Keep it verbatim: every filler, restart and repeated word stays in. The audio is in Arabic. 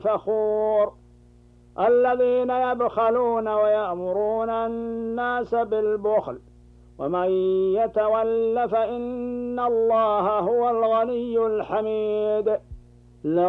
فخور الذين يبخلون ويأمرون الناس بالبخل ومن يتول فإن الله هو الغني الحميد.